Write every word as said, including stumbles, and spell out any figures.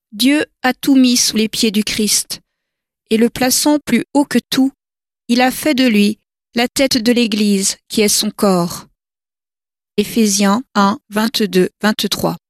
Dieu a tout mis sous les pieds du Christ, et le plaçant plus haut que tout, il a fait de lui la tête de l'Église qui est son corps. Éphésiens un, vingt-deux, vingt-trois.